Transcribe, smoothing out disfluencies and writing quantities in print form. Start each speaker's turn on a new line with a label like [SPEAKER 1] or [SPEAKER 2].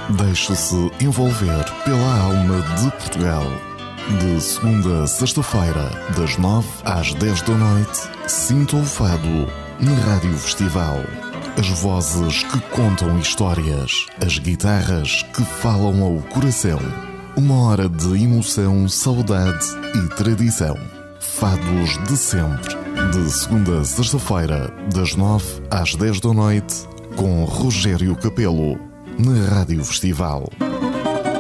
[SPEAKER 1] Deixe-se envolver pela alma de Portugal. De segunda a sexta-feira, das 9 às 10 da noite, sinta o fado na Rádio Festival. As vozes que contam histórias, as guitarras que falam ao coração. Uma hora de emoção, saudade e tradição. Fados de sempre. De segunda a sexta-feira, das 9 às 10 da noite, com Rogério Capelo, na Rádio Festival.